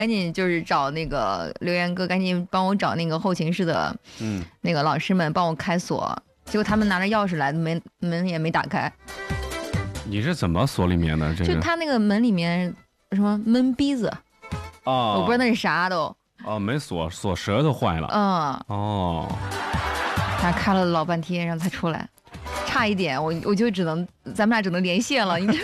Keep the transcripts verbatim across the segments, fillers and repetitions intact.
赶紧就是找那个留言哥，赶紧帮我找那个后勤室的，嗯，那个老师们帮我开锁。结果他们拿着钥匙来的，门门也没打开。 你是怎么锁里面的？这个就他那个门里面什么闷逼子哦， 我不知道那是啥都。 哦，门锁锁舌头坏了。 嗯。 哦。 他开了老半天，然后才出来，差一点我我就只能咱们俩只能连线了，你知道。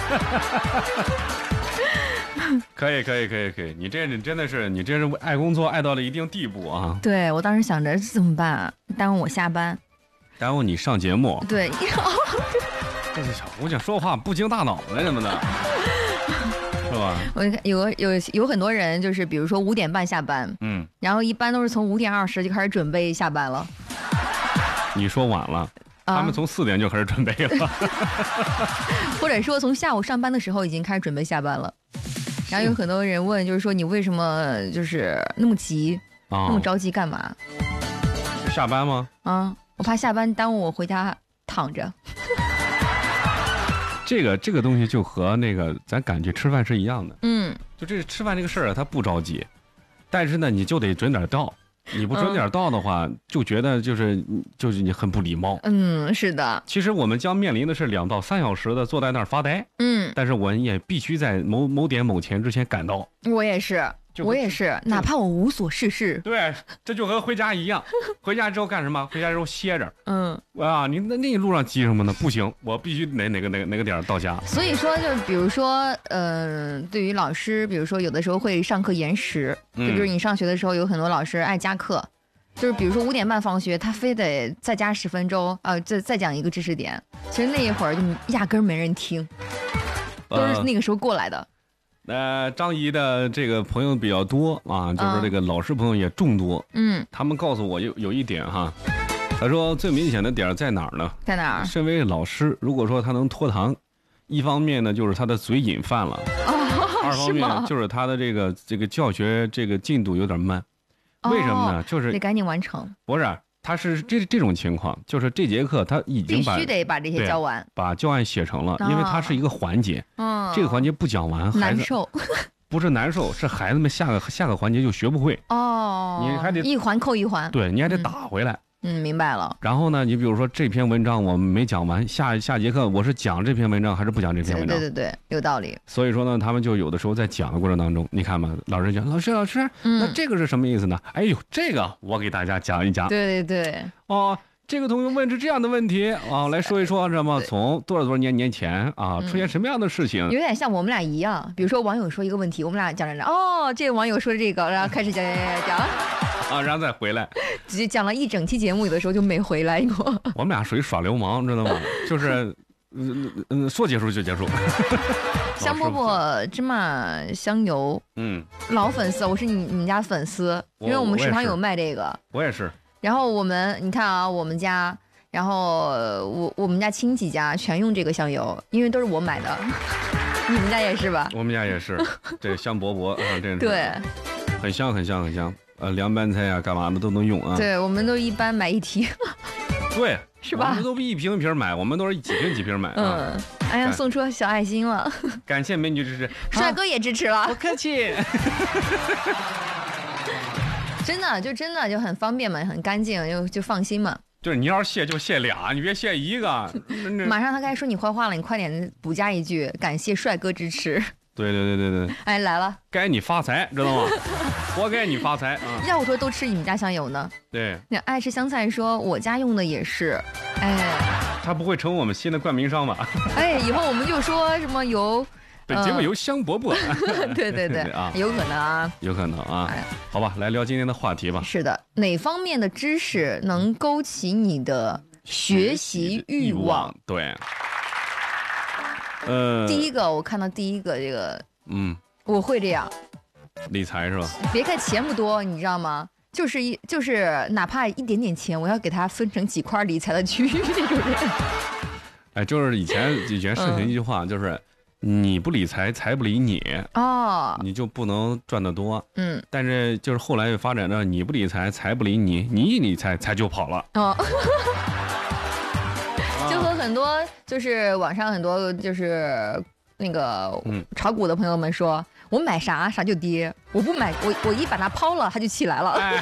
可以可以可以可以，你这真的是你这是爱工作爱到了一定地步啊！ 对，我当时想着怎么办啊？耽误我下班， 耽误你上节目。 对， 这是小姑娘说话不经大脑的什么的，是吧？ 我有有有很多人就是比如说五点半下班，嗯，然后一般都是从五点二十就开始准备下班了。 你说晚了。他们从四点就开始准备了， 或者说从下午上班的时候已经开始准备下班了。然后有很多人问，就是说你为什么就是那么急，啊、那么着急干嘛？ 是下班吗？ 啊，我怕下班耽误我回家躺着。 这个这个东西就和那个咱赶去吃饭是一样的，嗯，就这吃饭这个事儿啊，它不着急，但是呢，你就得准点到。你不准点到的话，嗯、就觉得就是就是你很不礼貌。 嗯，是的。 其实我们将面临的是两到三小时的坐在那儿发呆。嗯，但是我们也必须在某某点某前之前赶到。 我也是，我也是，哪怕我无所事事。 对，这就和回家一样。回家之后干什么？回家之后歇着。嗯，啊，你那那一路上急什么呢？不行，我必须哪哪个哪个哪个点到家。 所以说，就比如说，呃，对于老师，比如说有的时候会上课延时，就比如你上学的时候，有很多老师爱加课。就是比如说五点半放学，他非得再加十分钟啊、呃，再再讲一个知识点。其实那一会儿就压根儿没人听，都是那个时候过来的。 呃，张怡的这个朋友比较多啊，就是这个老师朋友也众多。嗯，他们告诉我有有一点哈，他说最明显的点在哪儿呢？ 在哪儿？ 身为老师，如果说他能拖堂，一方面呢就是他的嘴瘾犯了，哦、二方面就是他的这个这个教学这个进度有点慢。为什么呢？就是得赶紧完成。 不是，他是这这种情况，就是这节课他已经把必须得把这些教完， 把教案写成了，哦、因为它是一个环节。嗯，这个环节不讲完， 难受。 不是难受，是孩子们下个下个环节就学不会。哦，你还得一环扣一环。 对，你还得打回来。嗯嗯，明白了。 然后呢，你比如说这篇文章我们没讲完，下下节课我是讲这篇文章还是不讲这篇文章？ 对对对对，有道理。 所以说呢，他们就有的时候在讲的过程当中，你看嘛，老师讲，老师老师，嗯、那这个是什么意思呢？哎呦，这个我给大家讲一讲。 对对对。 哦，这个同学问是这样的问题啊，来说一说什么？从多少多少年年前啊，出现什么样的事情？ 有点像我们俩一样，比如说网友说一个问题，我们俩讲着讲，哦，这个网友说这个，然后开始讲讲讲讲。 啊，然后再回来， 直接讲了一整期节目，有的时候就没回来过。 我们俩属于耍流氓，知道吗？就是，嗯嗯，说结束就结束。 香饽饽芝麻香油，嗯，老粉丝，我是你你们家粉丝，因为我们食堂有卖这个。 我也是。 然后我们，你看啊，我们家，然后我我们家亲戚家全用这个香油，因为都是我买的。你们家也是吧？ 我们家也是，这个香饽饽啊，这是对， 很香很香很香。呃，凉拌菜啊，干嘛的都能用啊。 对，我们都一般买一提。 对， 是吧？ 我们都一瓶一瓶买，我们都是几瓶几瓶买。嗯， 哎呀，送出小爱心了。 感谢美女支持， 帅哥也支持了。 不客气。 真的，就真的就很方便嘛，很干净，就就放心嘛。 就是你要是卸就卸俩，你别卸一个。 马上他该说你坏话了，你快点补加一句，感谢帅哥支持。 对对对对对， 哎，来了， 该你发财，知道吗？活该你发财啊！ 要我说都吃你们家香油呢。 对， 那爱吃香菜说我家用的也是，哎， 他不会成为我们新的冠名商吧？ 哎，以后我们就说什么油， 本节目由香饽饽。 对对对啊，有可能啊， 有可能啊。好吧，来聊今天的话题吧。 是的，哪方面的知识能勾起你的学习欲望？ 对。呃， 第一个我看到第一个这个，嗯，我会这样， 理财是吧？ 别看钱不多，你知道吗？就是一就是哪怕一点点钱，我要给它分成几块理财的区域那种人。 哎，就是以前以前盛行一句话，嗯、就是你不理财，财不理你哦，你就不能赚得多。嗯，但是就是后来又发展到你不理财，财不理你，你一理财，财就跑了。哦。 就和很多就是网上很多就是那个炒股的朋友们说，我买啥啥就跌，我不买，我我一把它抛了，它就起来了。哎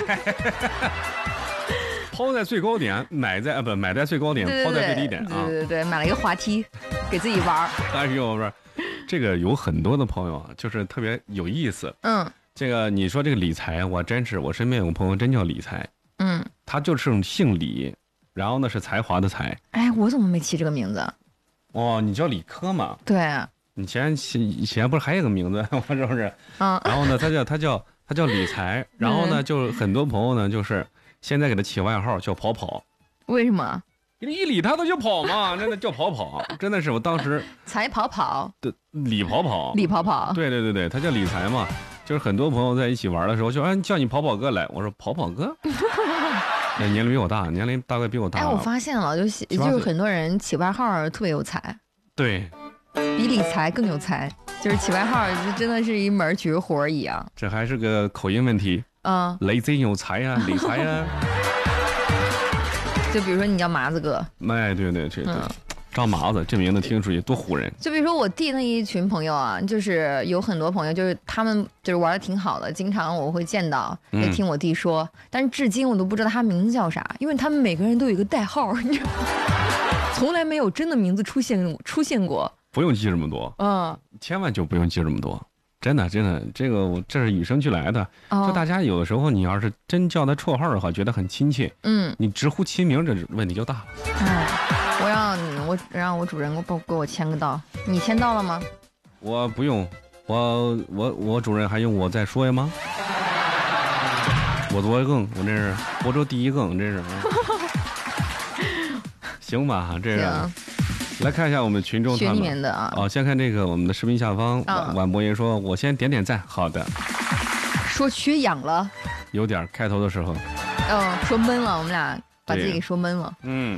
抛在最高点，买在啊不买在最高点，抛在最低点啊！ 对对对，买了一个滑梯，给自己玩。 哎呦，不是，这个有很多的朋友啊，就是特别有意思。嗯，这个你说这个理财，我真是我身边有个朋友真叫理财。嗯，他就是姓李，然后呢是才华的才。 哎，我怎么没起这个名字？ 哦，你叫理科嘛？ 对。 你前以前不是还有个名字，我是不是？嗯。然后呢，他叫他叫他叫理财，然后呢，就很多朋友呢就是。现在给他起外号叫跑跑， 为什么？ 因为一理他他就跑嘛，真的叫跑跑，真的是我当时才跑跑， 对，理跑跑， 理跑跑， 对对对对，他叫理财嘛，就是很多朋友在一起玩的时候就哎叫你跑跑哥来，我说跑跑哥，年龄比我大，年龄大概比我大。 哎，我发现了，就是就是很多人起外号特别有才， 对， 比理财更有才，就是起外号就真的是一门绝活一样。 这还是个口音问题。嗯，雷贼有才呀、啊，理财呀、啊。 就比如说你叫麻子哥， 哎，对对对对，嗯、张麻子这名字听出去多唬人。 就比如说我弟那一群朋友啊，就是有很多朋友，就是他们就是玩的挺好的，经常我会见到，也听我弟说，嗯、但是至今我都不知道他名字叫啥，因为他们每个人都有一个代号，你知道吗？从来没有真的名字出现出现过。 不用记这么多，嗯，千万就不用记这么多。真的，真的，这个我这是与生俱来的。哦、就大家有的时候，你要是真叫他绰号的话，觉得很亲切。嗯，你直呼其名，这问题就大了。 哎，我让我让我主任给我给我签个到，你签到了吗？ 我不用，我我我主任还用我再说呀吗？我多更，我这是活州第一更，这是。行吧，这是。来看一下我们群众他们的啊， 哦，先看这个我们的视频下方，啊、晚播音说，我先点点赞，好的。 说缺氧了， 有点开头的时候， 嗯，说闷了，我们俩把自己给说闷了。嗯，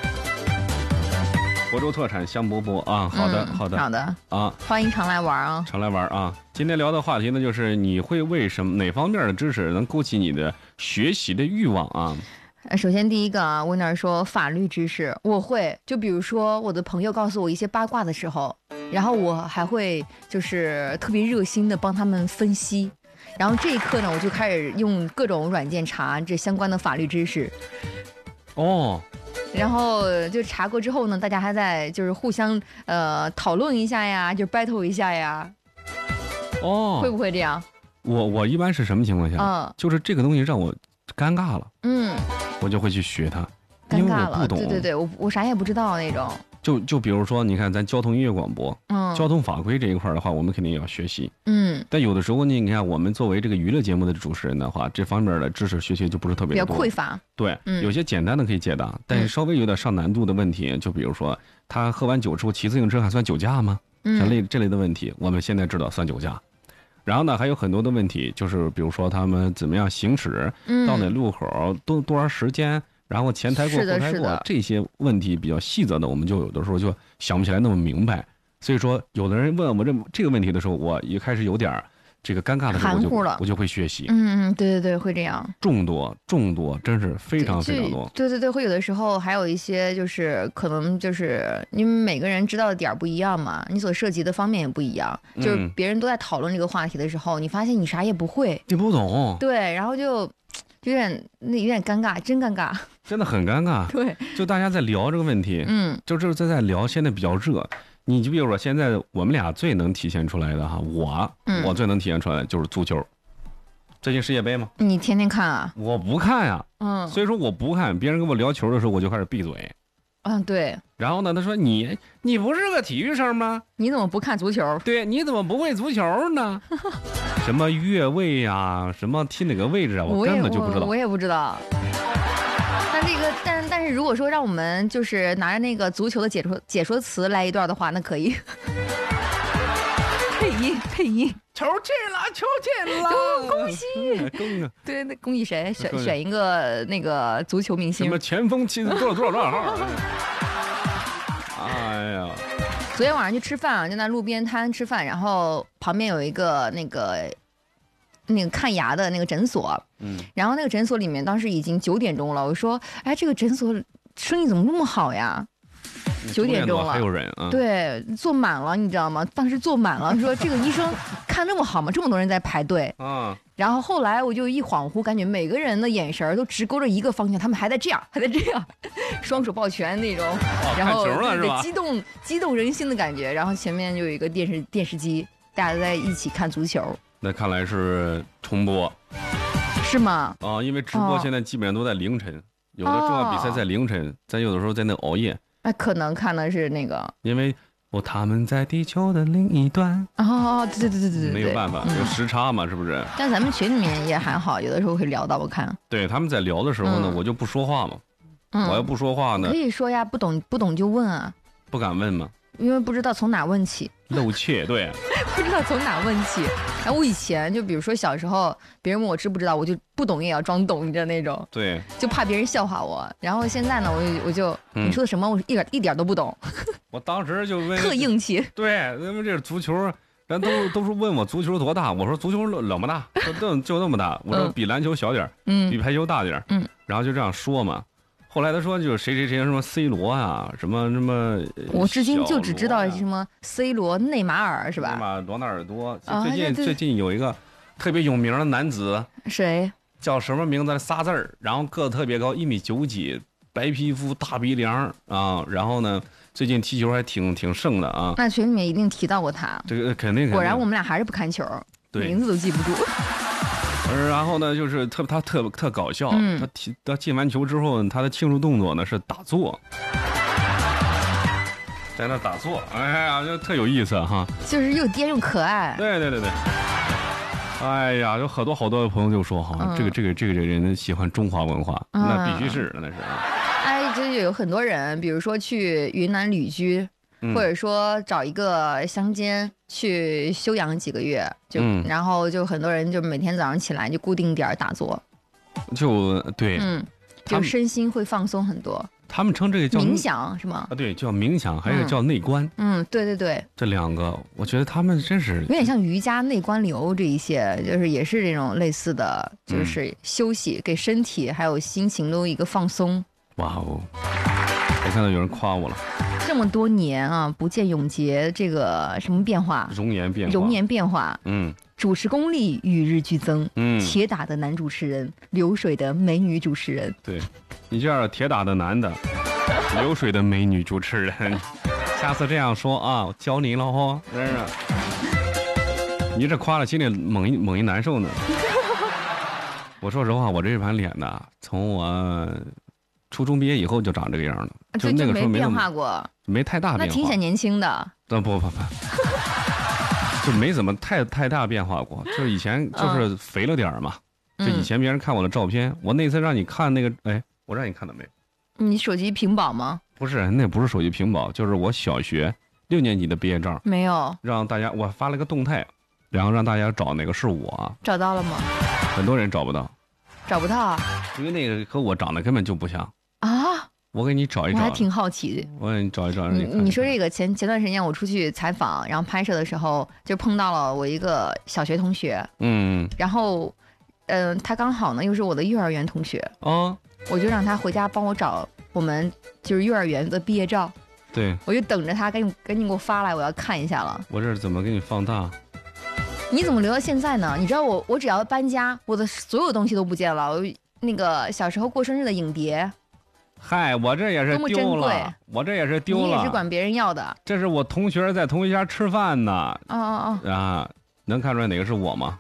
活州特产香饽饽啊，好的， 嗯、 好的， 好的啊，欢迎常来玩啊， 常来玩啊。今天聊的话题呢，就是你会为什么哪方面的知识能勾起你的学习的欲望啊？ 首先第一个啊，温娜说法律知识我会，就比如说我的朋友告诉我一些八卦的时候，然后我还会就是特别热心的帮他们分析，然后这一刻呢，我就开始用各种软件查这相关的法律知识。哦，然后就查过之后呢，大家还在就是互相呃讨论一下呀，就 battle 一下呀。哦，会不会这样？ 我我一般是什么情况下？嗯，就是这个东西让我尴尬了。嗯。我就会去学它，因为我不懂。 对对对，我我啥也不知道那种。 就就比如说，你看咱交通音乐广播，嗯，交通法规这一块的话，我们肯定也要学习，嗯。但有的时候呢，你看我们作为这个娱乐节目的主持人的话，这方面的知识学习就不是特别多， 比较匮乏。 对，嗯、有些简单的可以解答，但是稍微有点上难度的问题，就比如说他喝完酒之后骑自行车还算酒驾吗？像类这类的问题，我们现在知道算酒驾。然后呢，还有很多的问题，就是比如说他们怎么样行驶，嗯、到哪路口多多长时间。然后前台过后台过这些问题比较细则的，我们就有的时候就想不起来那么明白。所以说，有的人问我这这个问题的时候，我一开始有点这个尴尬的时候，我就我就会学习。 嗯嗯，对对对，会这样。 众多众多，真是非常非常多。 对对对，会有的时候还有一些就是可能就是因为每个人知道的点不一样嘛，你所涉及的方面也不一样。就是别人都在讨论这个话题的时候，你发现你啥也不会， 你不懂。 对，然后就。有点那有点尴尬，真尴尬， 真的很尴尬。 对， 就大家在聊这个问题，嗯，就是在在聊，现在比较热。你就比如说，现在我们俩最能体现出来的哈，我、嗯、我最能体现出来的就是足球。最近世界杯吗？ 你天天看啊？ 我不看呀、啊，嗯，所以说我不看。别人跟我聊球的时候，我就开始闭嘴。 嗯，对。 然后呢，他说你你不是个体育生吗？ 你怎么不看足球？ 对，你怎么不会足球呢？什么越位呀、啊，什么踢哪个位置啊，我根本就不知道。 我, 我也不知道。但这个，但但是如果说让我们就是拿着那个足球的解说解说词来一段的话，那可以。配音配音。 球进了，球进了！ 恭喜！ 恭啊！ 对，那恭喜谁？选选一个那个足球明星。 什么前锋七多少多少多少号？哎呀！ 昨天晚上去吃饭啊，就在路边摊吃饭，然后旁边有一个那个那个看牙的那个诊所，嗯，然后那个诊所里面当时已经九点钟了，我说，哎，这个诊所生意怎么那么好呀？ 九点钟了还有人啊？ 对，坐满了，你知道吗？当时坐满了，说这个医生看这么好吗？这么多人在排队啊。然后后来我就一恍惚，感觉每个人的眼神都直勾着一个方向，他们还在这样，还在这样，双手抱拳那种， 哦、 然后对激动激动人心的感觉。然后前面就有一个电视电视机，大家都在一起看足球。 那看来是重播， 是吗？ 啊，因为直播现在基本上都在凌晨，哦、有的重要比赛在凌晨，咱有的时候在那熬夜。 哎，可能看的是那个， 因为哦，他们在地球的另一端。 哦，对对对对对， 没有办法，有时差嘛，是不是？ 但咱们群里面也还好，有的时候会聊到，我看。 对，他们在聊的时候呢，嗯、我就不说话嘛。嗯。我要不说话呢？ 可以说呀，不懂不懂就问啊。 不敢问吗？ 因为不知道从哪问起。 露怯，对。 不知道从哪问起。然后我以前就比如说小时候，别人问我知不知道，我就不懂也要装懂，你知道那种。 对。 就怕别人笑话我。然后现在呢，我就我就、嗯、你说的什么，我一点一点都不懂。 我当时就问。 特硬气。 对，因为这是足球，人都都是问我足球多大，我说足球那么大，就就那么大。我说比篮球小点嗯，比排球大点嗯，然后就这样说嘛。后来他说就是谁谁谁什么 C 罗啊，什么什么， 我至今就只知道什么 C 罗、内马尔是吧？ 内马尔、罗纳尔多。最近、啊、最近有一个特别有名的男子， 谁？ 叫什么名字？仨字儿，然后个子特别高，一米九几，白皮肤，大鼻梁啊。然后呢，最近踢球还挺挺盛的啊。 那群里面一定提到过他。 这个肯定。 果然我们俩还是不看球， 对， 名字都记不住。 然后呢，就是特他特特搞笑，嗯、他踢他进完球之后，他的庆祝动作呢是打坐，在那打坐，哎呀，就特有意思哈。 就是又颠又可爱。 对对对对。哎呀，有好多好多的朋友就说哈，嗯、这个这个这个人喜欢中华文化，嗯、那必须是那是啊。 哎，就有很多人，比如说去云南旅居。或者说找一个乡间去休养几个月，就、嗯、然后就很多人就每天早上起来就固定点打坐， 就对， 嗯，就身心会放松很多。 他们称这个叫冥想是吗？ 啊，对，叫冥想，还有叫内观。 嗯，对对对， 这两个我觉得他们真是有点像瑜伽、内观流这一些，就是也是这种类似的，就是休息，嗯、给身体还有心情都一个放松。 哇哦！我看到有人夸我了。 这么多年啊，不见永杰这个什么变化， 容颜变化， 容颜变化， 嗯， 主持功力与日俱增，嗯，铁打的男主持人，流水的美女主持人， 对，你这样铁打的男的，流水的美女主持人，下次这样说啊，我教你了哈，真是，你这夸了心里猛一猛一难受呢。我说实话，我这盘脸呢，从我初中毕业以后就长这个样了，就那个时候没变化过， 没太大变化， 那挺显年轻的。 不不不，就没怎么太太大变化过，就是以前就是肥了点嘛。嗯、就以前别人看我的照片，我那次让你看那个，哎，我让你看到没？ 你手机屏保吗？ 不是，那不是手机屏保，就是我小学六年级的毕业照。 没有， 让大家我发了个动态，然后让大家找哪个是我。 找到了吗？ 很多人找不到。 找不到， 因为那个和我长得根本就不像。 啊， 我给你找一找， 我还挺好奇。 我给你找一找。 你你说这个前前段时间我出去采访，然后拍摄的时候就碰到了我一个小学同学， 嗯， 然后，嗯、呃，他刚好呢又是我的幼儿园同学， 哦， 我就让他回家帮我找我们就是幼儿园的毕业照， 对， 我就等着他赶紧赶紧给我发来，我要看一下了。 我这怎么给你放大？ 你怎么留到现在呢？你知道我我只要搬家，我的所有东西都不见了，我那个小时候过生日的影碟。 嗨，我这也是丢了，我这也是丢了。 你也是管别人要的？ 这是我同学在同学家吃饭呢。 哦哦哦。啊，能看出来哪个是我吗？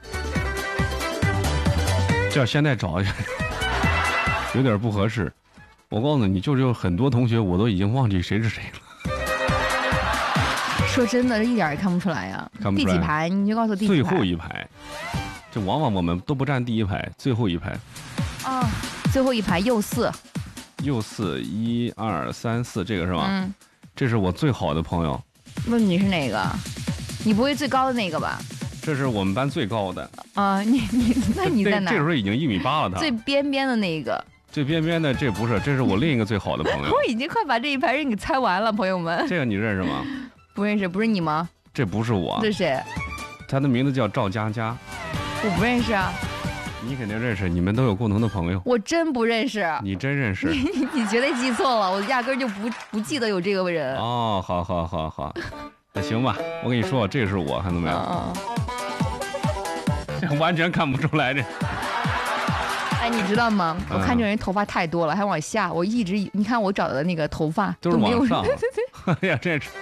这要现在找一下，有点不合适。我告诉你，就是有很多同学我都已经忘记谁是谁了。 说真的，一点也看不出来呀。 看不出来。 第几排？你就告诉我第几排。 最后一排。就往往我们都不站第一排，最后一排。 哦，最后一排右四。 右四，一二三四，这个是吧？ 嗯， 这是我最好的朋友。 问你是哪个？你不会最高的那个吧？ 这是我们班最高的。 啊、呃，你你那你在哪？ 这时候已经一米八了，他。 最边边的那个。 最边边的这不是，这是我另一个最好的朋友。 我已经快把这一排人给猜完了，朋友们。 这个你认识吗？ 不认识，不是你吗？ 这不是我。 这是谁？ 他的名字叫赵佳佳。 我不认识啊。 你肯定认识，你们都有共同的朋友。 我真不认识。 你真认识？ 你你绝对记错了，我压根就不不记得有这个人。 哦，好好好好，那行吧，我跟你说，这是我，看到没有？哦、这完全看不出来这。 哎，你知道吗？我看这人头发太多了，还往下，我一直你看我找的那个头发都是往上。 对对对。哎呀，真是。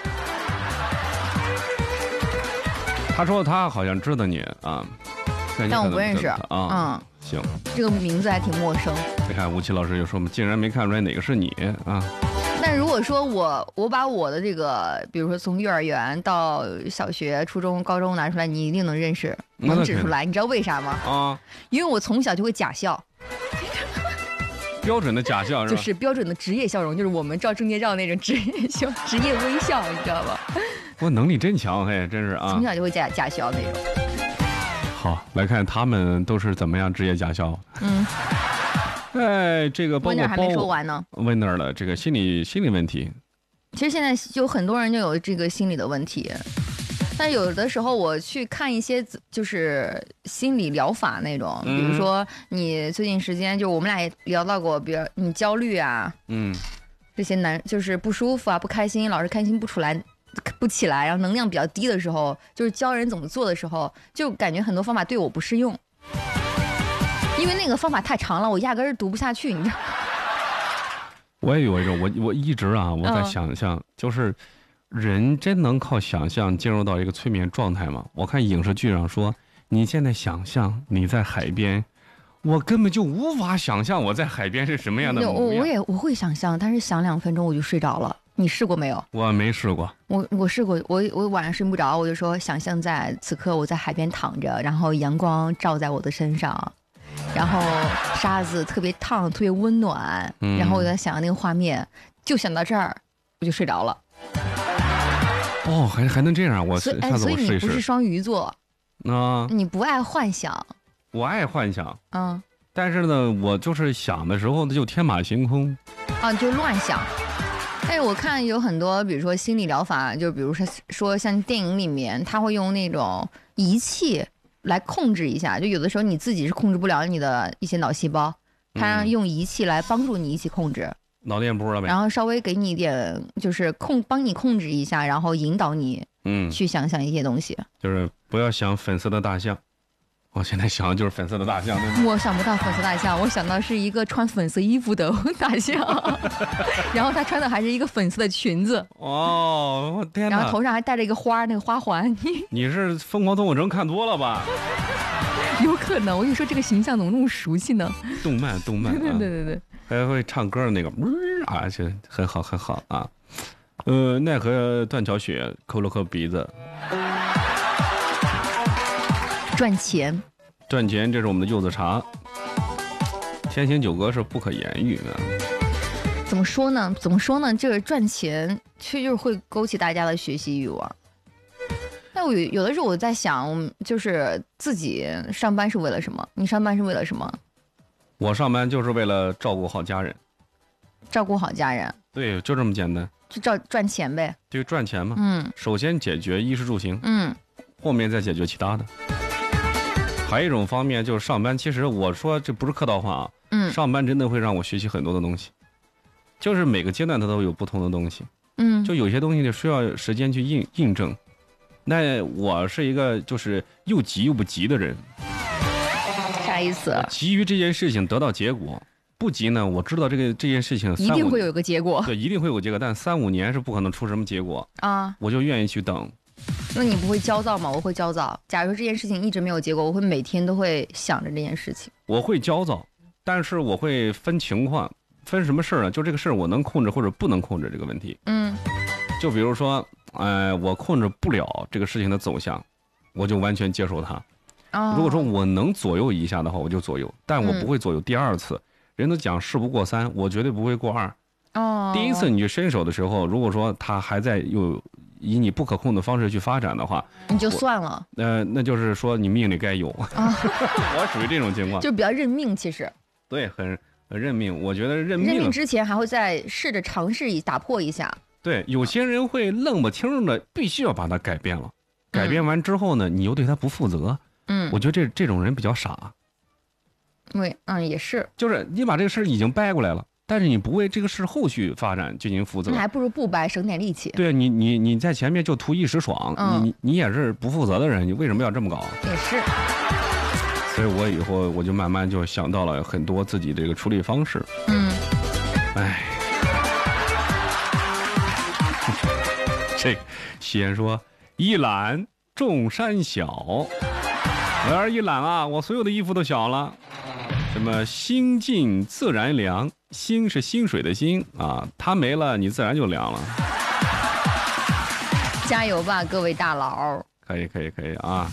他说他好像知道你啊。 但我不认识啊。 嗯，行， 这个名字还挺陌生。 你看吴奇老师就说嘛，竟然没看出来哪个是你啊。 但如果说我我把我的这个，比如说从幼儿园到小学、初中、高中拿出来，你一定能认识，能指出来。你知道为啥吗？啊，因为我从小就会假笑。 标准的假笑是吧？ 就是标准的职业笑容，就是我们照证件照那种职业笑、职业微笑，你知道吧？ 我能力真强，嘿，真是啊！ 从小就会假假笑那种。 好，来看他们都是怎么样职业假笑。嗯，哎，这个包括还没说完呢。 问那儿了，这个心理心理问题。 其实现在有很多人就有这个心理的问题，但有的时候我去看一些就是心理疗法那种，嗯、比如说你最近时间就我们俩也聊到过，比如你焦虑啊，嗯，这些难就是不舒服啊、不开心，老是开心不出来。不起来，然后能量比较低的时候，就是教人怎么做的时候，就感觉很多方法对我不适用，因为那个方法太长了，我压根儿读不下去，你知道。 我也有一种，我我一直啊，我在想象，嗯、就是人真能靠想象进入到一个催眠状态吗？我看影视剧上说，你现在想象你在海边，我根本就无法想象我在海边是什么样的模样。 我我也我会想象，但是想两分钟我就睡着了。你试过没有？ 我没试过。 我我试过，我我晚上睡不着，我就说想象在此刻我在海边躺着，然后阳光照在我的身上，然后沙子特别烫，特别温暖，嗯、然后我在想象那个画面，就想到这儿我就睡着了。 哦，还还能这样？我所以哎，所以你不是双鱼座啊？你不爱幻想？ 我爱幻想，嗯，但是呢，我就是想的时候就天马行空， 啊，就乱想。但是我看有很多，比如说心理疗法，就比如说说像电影里面，他会用那种仪器来控制一下，就有的时候你自己是控制不了你的一些脑细胞，他让用仪器来帮助你一起控制、 嗯、脑电波了呗， 然后稍微给你一点就是控帮你控制一下，然后引导你嗯去想想一些东西， 就是不要想粉色的大象。我现在想的就是粉色的大象。 我想不到粉色大象，我想到是一个穿粉色衣服的大象，然后他穿的还是一个粉色的裙子。 哦，天哪！ 然后头上还戴着一个花，那个花环。 你是《疯狂动物城》看多了吧？ 有可能。我跟你说，这个形象怎么那么熟悉呢？ 动漫，动漫、啊。 对对对对。 还会唱歌的那个，啊，这很好很好啊。呃，奈何断桥雪，抠了抠鼻子。 赚钱， 赚钱，这是我们的柚子茶。天行九歌是不可言喻的。 怎么说呢？怎么说呢？这个赚钱确就是会勾起大家的学习欲望。但我有的时候我在想，就是自己上班是为了什么？你上班是为了什么？ 我上班就是为了照顾好家人。 照顾好家人。 对，就这么简单。 就赚赚钱呗。 就赚钱嘛。嗯。首先解决衣食住行。嗯。后面再解决其他的。还有一种方面就是上班，其实我说这不是客套话啊，嗯，上班真的会让我学习很多的东西，就是每个阶段它都有不同的东西，嗯，就有些东西就需要时间去印印证。那我是一个就是又急又不急的人。 啥意思？ 急于这件事情得到结果，不急呢，我知道这个这件事情一定会有一个结果， 对，一定会有结果，但三五年是不可能出什么结果啊，我就愿意去等。 那你不会焦躁吗？我会焦躁。假如这件事情一直没有结果，我会每天都会想着这件事情。 我会焦躁，但是我会分情况，分什么事儿呢？就这个事儿我能控制或者不能控制这个问题。嗯，就比如说，呃，我控制不了这个事情的走向，我就完全接受它。哦、如果说我能左右一下的话，我就左右，但我不会左右第二次。嗯、人都讲事不过三，我绝对不会过二。哦，第一次你去伸手的时候，如果说他还在有。以你不可控的方式去发展的话， 你就算了。 呃，那就是说你命里该有。啊、我属于这种情况， 就比较认命。其实， 对，很很认命。我觉得认命。 认命之前还会再试着尝试一打破一下。 对，有些人会愣不听的，必须要把它改变了。改变完之后呢，嗯、你又对他不负责。嗯，我觉得这这种人比较傻。 对，嗯，也是， 就是你把这个事儿已经掰过来了，但是你不为这个事后续发展进行负责， 那还不如不掰，省点力气。 对你，你你在前面就图一时爽，嗯、你你也是不负责的人，你为什么要这么搞？ 也是。 所以我以后我就慢慢就想到了很多自己这个处理方式。 嗯， 哎，这西言说一揽众山小，我要是一揽啊，我所有的衣服都小了。什么心静自然凉，心是薪水的薪啊，它没了你自然就凉了。 加油吧，各位大佬！ 可以可以可以啊！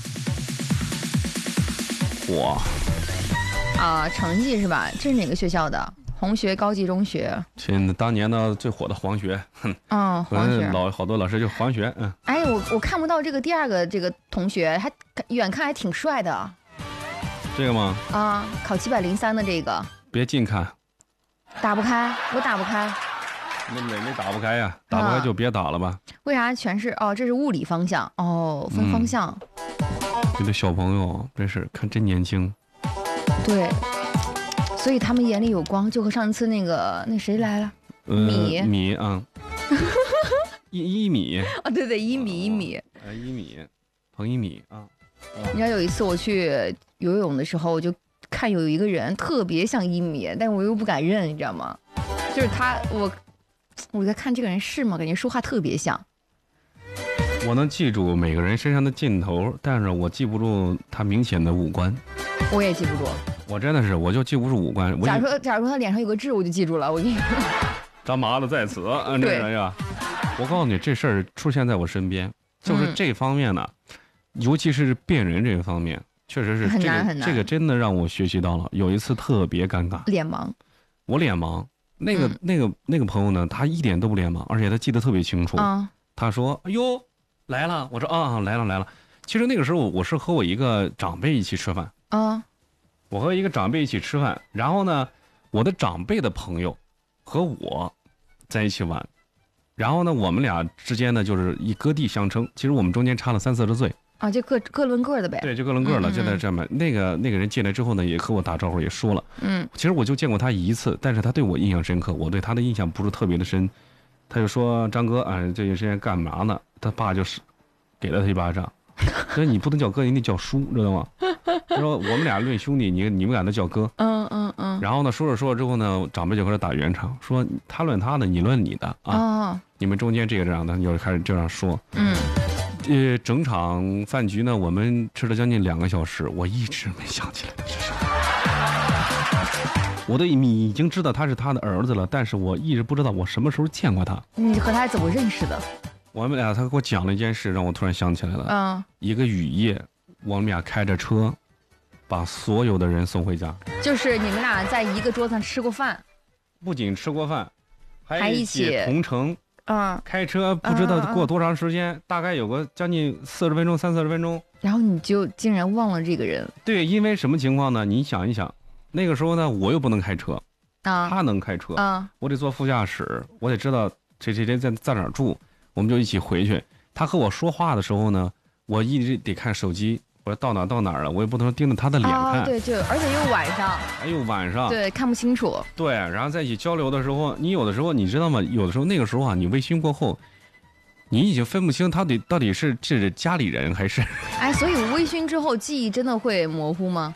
我啊，成绩是吧？这是哪个学校的？红学高级中学。 现在当年呢最火的黄学。 嗯，黄学老好多老师就黄学。嗯。 哎，我我看不到这个第二个这个同学，还远看还挺帅的。 这个吗？ 啊，考七百零三的这个。 别近看。 打不开，我打不开。 那没没打不开呀？打不开就别打了吧。 啊、为啥全是哦？这是物理方向哦，分方向。 这、嗯、个小朋友真是看真年轻。 对，所以他们眼里有光，就和上次那个那谁来了， 呃、米米啊，一一米啊，对对，一米一米， 呃，一米，彭一米啊。 你知道有一次我去游泳的时候，我就看有一个人特别像一米，但我又不敢认，你知道吗？就是他，我我在看这个人是吗？感觉说话特别像。 我能记住每个人身上的镜头，但是我记不住他明显的五官。 我也记不住。 我真的是，我就记不住五官。 假如说，假如说他脸上有个痣，我就记住了。我跟你说， 张麻子在此，嗯，这人呀，我告诉你，这事儿出现在我身边，就是这方面呢。嗯，尤其是辨人这个方面，确实是很这个难很难。 这个真的让我学习到了。有一次特别尴尬， 脸盲。 我脸盲，那个、嗯、那个那个朋友呢，他一点都不脸盲，而且他记得特别清楚。 嗯、 他说：“哎呦，来了。”我说：“啊，来了来了。”其实那个时候我是和我一个长辈一起吃饭。 啊， 我和一个长辈一起吃饭，然后呢，我的长辈的朋友和我在一起玩，然后呢，我们俩之间呢就是以哥弟相称，其实我们中间差了三四十岁。 啊，就各各论个的呗。 对，就各论个了。 嗯嗯就在这么那个那个人进来之后呢，也和我打招呼，也说了。 嗯， 其实我就见过他一次，但是他对我印象深刻，我对他的印象不是特别的深。他就说：“张哥，啊，这段时间干嘛呢？”他爸就是给了他一巴掌，所以你不能叫哥，你得叫叔，知道吗？他说：“我们俩论兄弟，你你们俩都叫哥。” 嗯嗯嗯。 然后呢，说着说着之后呢，长辈就开始打圆场，说他论他的，你论你的啊。 哦。你们中间这个这样的，就开始这样说。 嗯。 呃，整场饭局呢，我们吃了将近两个小时，我一直没想起来这是什么。我都已经知道他是他的儿子了，但是我一直不知道我什么时候见过他。 你和他怎么认识的？ 我们俩，他给我讲了一件事，让我突然想起来了。 嗯。 一个雨夜，我们俩开着车，把所有的人送回家。 就是你们俩在一个桌子上吃过饭， 不仅吃过饭， 还一起同城。 嗯， 开车不知道过多长时间，嗯、大概有个将近四十分钟、三四十分钟。 然后你就竟然忘了这个人？ 对，因为什么情况呢？你想一想，那个时候呢，我又不能开车， 啊， 他能开车， 啊， 我得坐副驾驶，我得知道谁谁谁在在哪儿住，我们就一起回去。他和我说话的时候呢，我一直得看手机。我到哪到哪儿了，我也不能盯着他的脸看。 哦、对，就而且又晚上， 哎呦晚上， 对，看不清楚。 对，然后在一起交流的时候，你有的时候你知道吗？有的时候那个时候啊，你微醺过后，你已经分不清他得到底是这是家里人还是…… 哎，所以微醺之后记忆真的会模糊吗？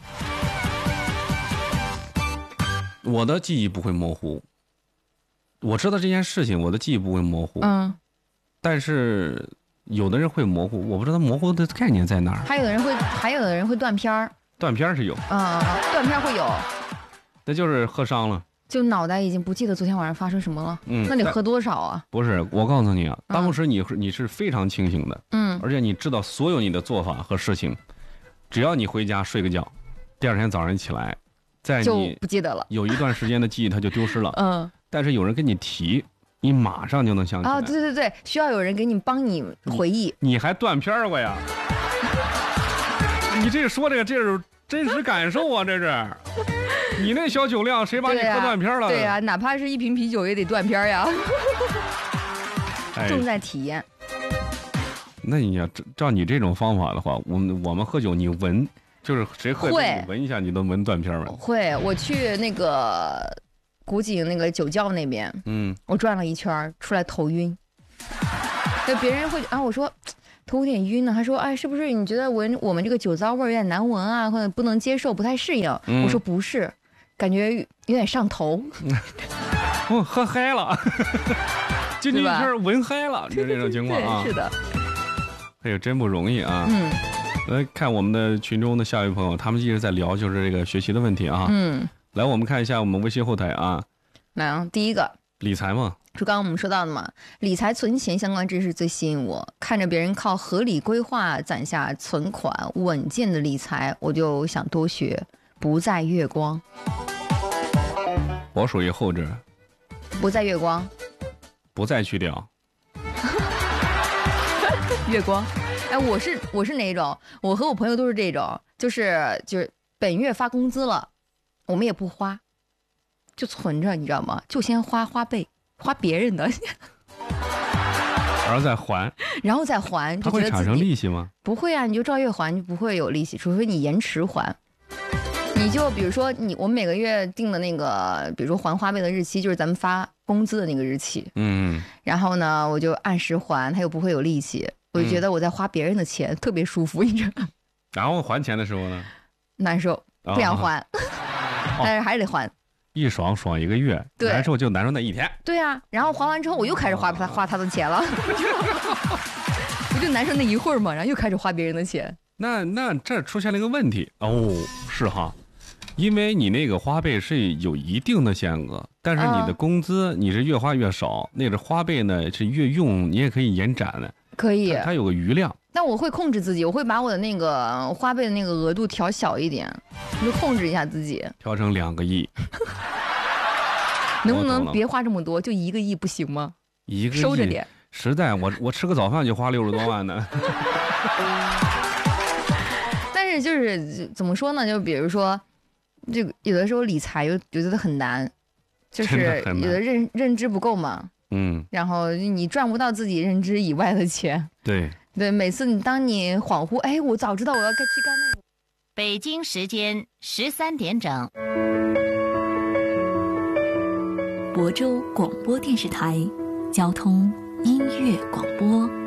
我的记忆不会模糊，我知道这件事情，我的记忆不会模糊。 嗯， 但是。有的人会模糊，我不知道模糊的概念在哪儿。 还有的人会，还有的人会断片儿。 断片儿是有， 嗯，断片儿会有。 那就是喝伤了， 就脑袋已经不记得昨天晚上发生什么了。 嗯， 那你喝多少啊？ 不是，我告诉你啊，当时你你是非常清醒的， 嗯， 而且你知道所有你的做法和事情，只要你回家睡个觉，第二天早上起来，在你不记得了， 有一段时间的记忆它就丢失了。 嗯， 但是有人跟你提。你马上就能想起来啊！对对对，需要有人给你帮你回忆。 你, 你还断片过呀？你这说这个，这是真实感受啊！这是，你那小酒量，谁把你喝断片了？ 对呀、啊啊，哪怕是一瓶啤酒也得断片呀。 哎、 重在体验。 那你要照你这种方法的话，我们我们喝酒，你闻， 就是谁喝你闻一下，你都闻断片吗？ 会，我去那个古井那个酒窖那边，嗯，我转了一圈出来头晕。就别人会啊，我说头有点晕呢，他说哎，是不是你觉得闻我们这个酒糟味有点难闻啊，或者不能接受，不太适应？嗯、我说不是，感觉有点上头。 哦，喝嗨了，就那一圈闻嗨了，就这种情况啊。 是的。 哎呦，真不容易啊！嗯，来看我们的群中的下一位朋友，他们一直在聊就是这个学习的问题啊。嗯，来，我们看一下我们微信后台啊。 来啊，第一个理财嘛， 就刚刚我们说到的嘛，理财存钱相关知识最吸引我。看着别人靠合理规划攒下存款，稳健的理财，我就想多学，不再月光。 我属于后者， 不再月光， 不再去掉。 月光，哎，我是我是哪一种？我和我朋友都是这种，就是就是本月发工资了，我们也不花，就存着，你知道吗？就先花花呗，花别人的， 然后再还， 然后再还， 它会产生利息吗？ 不会啊，你就照月还，就不会有利息，除非你延迟还。你就比如说你，我们每个月定的那个，比如说还花呗的日期，就是咱们发工资的那个日期。嗯，然后呢，我就按时还，它又不会有利息。我就觉得我在花别人的钱，嗯、特别舒服，你知道吗？ 然后还钱的时候呢， 难受，不想还，哦、但是还是得还。 一爽爽一个月，难受就难受那一天。 对啊，然后还完之后，我又开始花他花他的钱了，不就难受那一会儿嘛，然后又开始花别人的钱。 那那这出现了一个问题哦，是哈，因为你那个花呗是有一定的限额，但是你的工资你是越花越少，那个花呗呢是越用你也可以延展的。 可以， 它有个余量。 但我会控制自己，我会把我的那个花呗的那个额度调小一点，就控制一下自己， 调成两个亿。 能不能别花这么多？就一个亿不行吗？ 一个亿收着点。 实在，我我吃个早饭就花六十多万呢。 但是就是怎么说呢？就比如说，这个有的时候理财有觉得很难，就是有的认认知不够嘛。嗯，然后你赚不到自己认知以外的钱。 对对，每次你当你恍惚，哎，我早知道我要该去干那个。 北京时间十三点整， 亳州广播电视台交通音乐广播。